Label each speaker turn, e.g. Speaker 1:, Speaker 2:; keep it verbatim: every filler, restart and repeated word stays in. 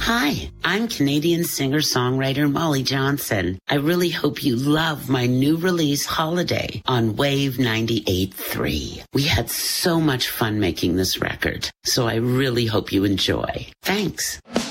Speaker 1: Hi, I'm Canadian singer-songwriter Molly Johnson. I really hope you love my new release, Holiday, on Wave ninety-eight point three. We had so much fun making this record, so I really hope you enjoy. Thanks.